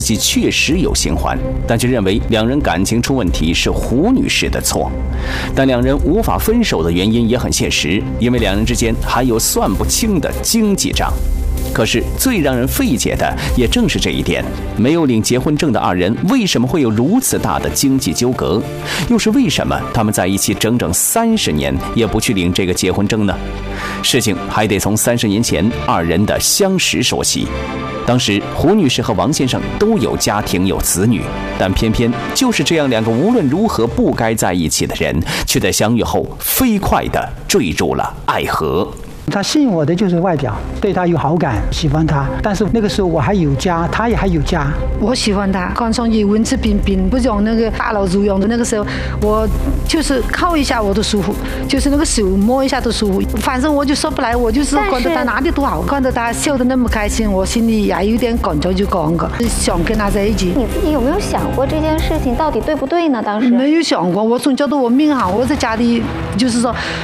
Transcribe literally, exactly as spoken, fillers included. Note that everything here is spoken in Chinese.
己确实有新欢，但却认为两人感情出问题是胡女士的错。但两人无法分手的原因也很现实，因为两人之间还有算不清的经济账。可是最让人费解的也正是这一点，没有领结婚证的二人为什么会有如此大的经济纠葛？又是为什么他们在一起整整三十年也不去领这个结婚证呢？事情还得从三十年前二人的相识说起。当时胡女士和王先生都有家庭有子女，但偏偏就是这样两个无论如何不该在一起的人，却在相遇后飞快地坠入了爱河。 他吸引我的就是外表，对他有好感，喜欢他。但是那个时候我还有家，他也还有家。 我喜欢他，刚上去文质彬彬，不像那个大老如勇的那个时候，我就是靠一下我都舒服，就是那个手摸一下都舒服。反正我就说不来，我就是觉得他哪里都好，看着他笑得那么开心，我心里也有点感觉，就讲个想跟他在一起。 你自己有没有想过这件事情到底对不对呢？当时没有想过，我总觉得我命好，我在家里就是说。